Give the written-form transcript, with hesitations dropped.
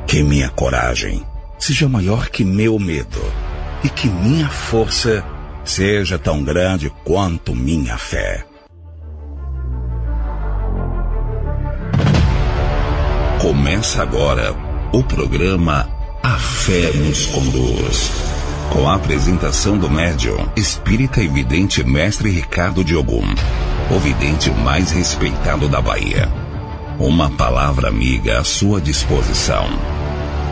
Que minha coragem seja maior que meu medo e que minha força seja tão grande quanto minha fé. Começa agora o programa A Fé nos Conduz, com a apresentação do médium, espírita e vidente mestre Ricardo Diogum, o vidente mais respeitado da Bahia. Uma palavra amiga à sua disposição.